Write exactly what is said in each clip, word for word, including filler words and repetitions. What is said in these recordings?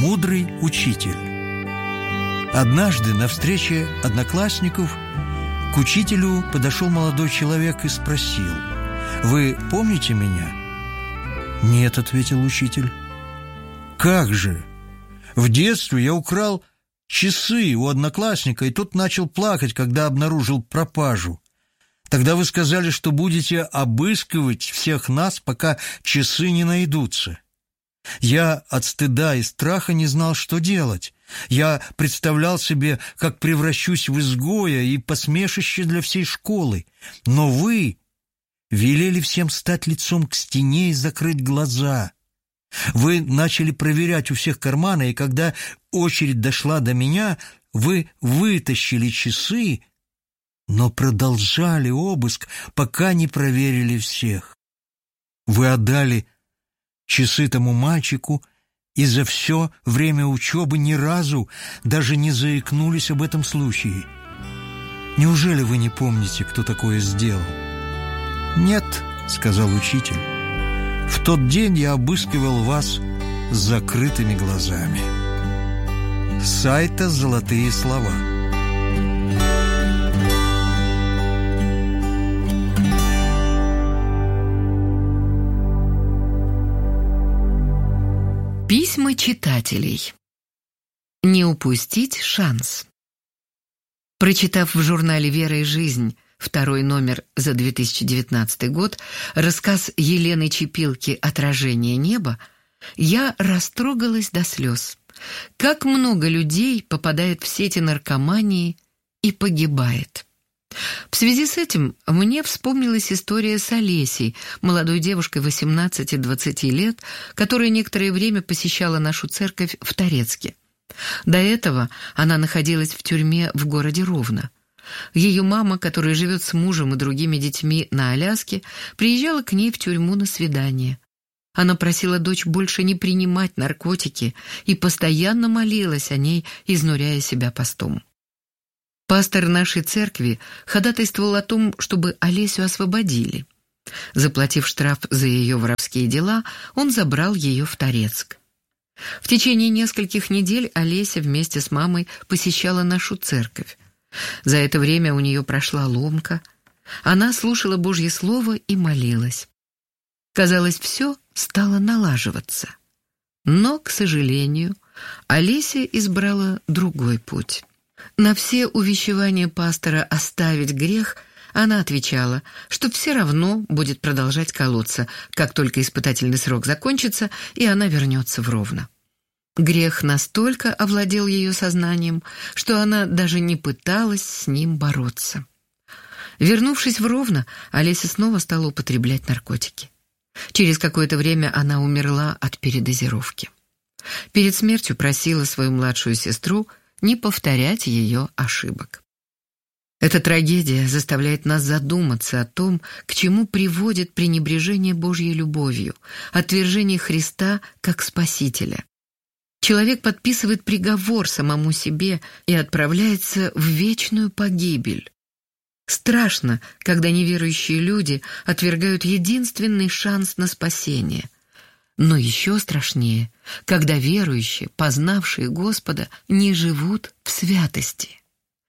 Мудрый учитель. Однажды на встрече одноклассников к учителю подошел молодой человек и спросил: «Вы помните меня?» «Нет», — ответил учитель. «Как же? В детстве я украл часы у одноклассника, и тот начал плакать, когда обнаружил пропажу. Тогда вы сказали, что будете обыскивать всех нас, пока часы не найдутся. Я от стыда и страха не знал, что делать. Я представлял себе, как превращусь в изгоя и посмешище для всей школы. Но вы велели всем стать лицом к стене и закрыть глаза. Вы начали проверять у всех карманы, и когда очередь дошла до меня, вы вытащили часы, но продолжали обыск, пока не проверили всех. Вы отдали часы тому мальчику, и за все время учебы ни разу даже не заикнулись об этом случае. Неужели вы не помните, кто такое сделал?» «Нет», — сказал учитель, — «в тот день я обыскивал вас с закрытыми глазами». С сайта «Золотые слова». Письма читателей. Не упустить шанс. Прочитав в журнале «Вера и жизнь» второй номер за две тысячи девятнадцатый год рассказ Елены Чепилки «Отражение неба», я растрогалась до слез. Как много людей попадает в сети наркомании и погибает. В связи с этим мне вспомнилась история с Олесей, молодой девушкой восемнадцати-двадцати лет, которая некоторое время посещала нашу церковь в Торецке. До этого она находилась в тюрьме в городе Ровно. Ее мама, которая живет с мужем и другими детьми на Аляске, приезжала к ней в тюрьму на свидание. Она просила дочь больше не принимать наркотики и постоянно молилась о ней, изнуряя себя постом. Пастор нашей церкви ходатайствовал о том, чтобы Олесю освободили. Заплатив штраф за ее воровские дела, он забрал ее в Торецк. В течение нескольких недель Олеся вместе с мамой посещала нашу церковь. За это время у нее прошла ломка. Она слушала Божье Слово и молилась. Казалось, все стало налаживаться. Но, к сожалению, Олеся избрала другой путь. На все увещевания пастора оставить грех она отвечала, что все равно будет продолжать колоться, как только испытательный срок закончится, и она вернется в Ровно. Грех настолько овладел ее сознанием, что она даже не пыталась с ним бороться. Вернувшись в Ровно, Олеся снова стала употреблять наркотики. Через какое-то время она умерла от передозировки. Перед смертью просила свою младшую сестру не повторять ее ошибок. Эта трагедия заставляет нас задуматься о том, к чему приводит пренебрежение Божьей любовью, отвержение Христа как Спасителя. Человек подписывает приговор самому себе и отправляется в вечную погибель. Страшно, когда неверующие люди отвергают единственный шанс на спасение. Но еще страшнее, когда верующие, познавшие Господа, не живут в святости.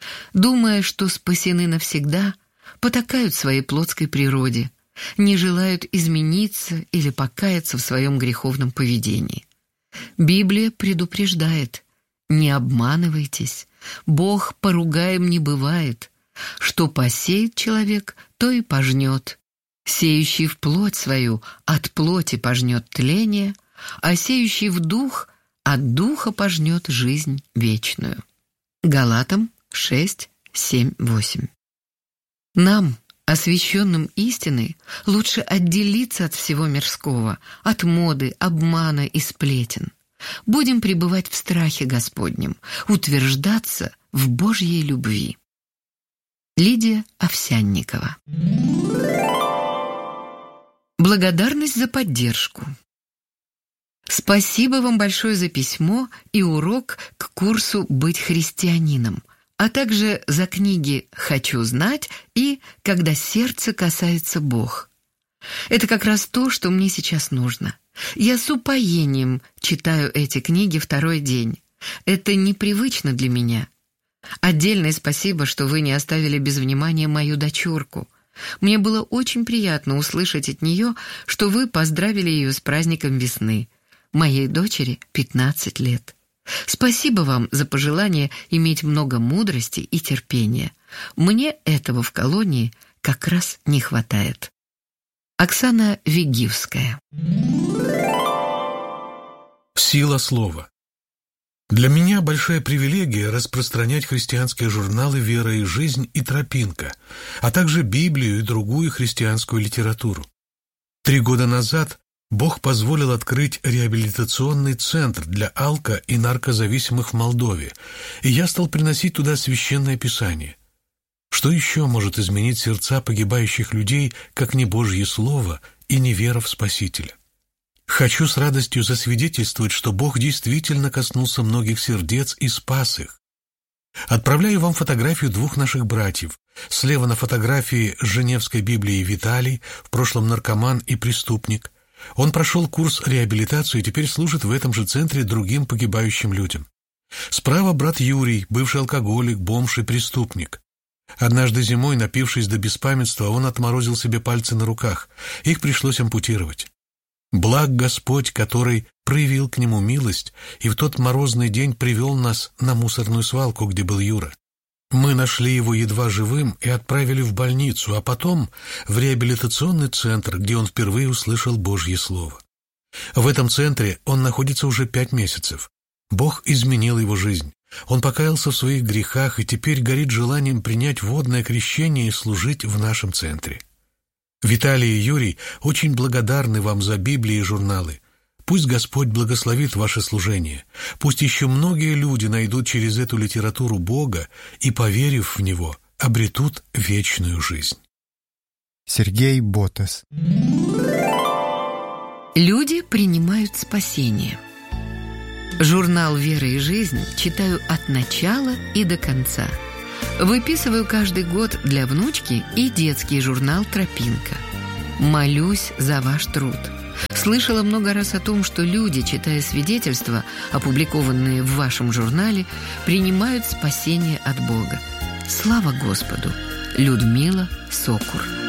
Думая, что спасены навсегда, потакают своей плотской природе, не желают измениться или покаяться в своем греховном поведении. Библия предупреждает: не обманывайтесь, Бог поругаем не бывает. Что посеет человек, то и пожнет. Сеющий в плоть свою от плоти пожнет тление, а сеющий в дух от духа пожнет жизнь вечную. Галатам шесть, семь, восемь. Нам, освященным истиной, лучше отделиться от всего мирского, от моды, обмана и сплетен. Будем пребывать в страхе Господнем, утверждаться в Божьей любви. Лидия Овсянникова. Благодарность за поддержку. Спасибо вам большое за письмо и урок к курсу «Быть христианином», а также за книги «Хочу знать» и «Когда сердце касается Бог». Это как раз то, что мне сейчас нужно. Я с упоением читаю эти книги второй день. Это непривычно для меня. Отдельное спасибо, что вы не оставили без внимания мою дочурку. Мне было очень приятно услышать от нее, что вы поздравили ее с праздником весны. Моей дочери пятнадцать лет. Спасибо вам за пожелание иметь много мудрости и терпения. Мне этого в колонии как раз не хватает. Оксана Вигивская. Сила слова. Для меня большая привилегия распространять христианские журналы «Вера и жизнь» и «Тропинка», а также Библию и другую христианскую литературу. Три года назад Бог позволил открыть реабилитационный центр для алко- и наркозависимых в Молдове, и я стал приносить туда священное писание. Что еще может изменить сердца погибающих людей, как не Божье Слово и не вера в Спасителя? Хочу с радостью засвидетельствовать, что Бог действительно коснулся многих сердец и спас их. Отправляю вам фотографию двух наших братьев. Слева на фотографии с Женевской Библией Виталий, в прошлом наркоман и преступник. Он прошел курс реабилитации и теперь служит в этом же центре другим погибающим людям. Справа брат Юрий, бывший алкоголик, бомж и преступник. Однажды зимой, напившись до беспамятства, он отморозил себе пальцы на руках. Их пришлось ампутировать. Благ Господь, который проявил к нему милость и в тот морозный день привел нас на мусорную свалку, где был Юра. Мы нашли его едва живым и отправили в больницу, а потом в реабилитационный центр, где он впервые услышал Божье Слово. В этом центре он находится уже пять месяцев. Бог изменил его жизнь. Он покаялся в своих грехах и теперь горит желанием принять водное крещение и служить в нашем центре. Виталий и Юрий очень благодарны вам за Библии и журналы. Пусть Господь благословит ваше служение. Пусть еще многие люди найдут через эту литературу Бога и, поверив в Него, обретут вечную жизнь. Сергей Ботас. Люди принимают спасение. Журнал «Вера и жизнь» читаю от начала и до конца. Выписываю каждый год для внучки и детский журнал «Тропинка». Молюсь за ваш труд. Слышала много раз о том, что люди, читая свидетельства, опубликованные в вашем журнале, принимают спасение от Бога. Слава Господу! Людмила Сокур.